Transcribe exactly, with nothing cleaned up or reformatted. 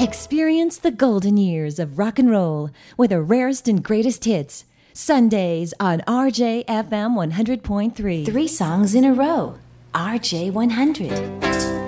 Experience the golden years of rock and roll with the rarest and greatest hits. Sundays on R J F M one hundred point three. Three songs in a row. R J one hundred.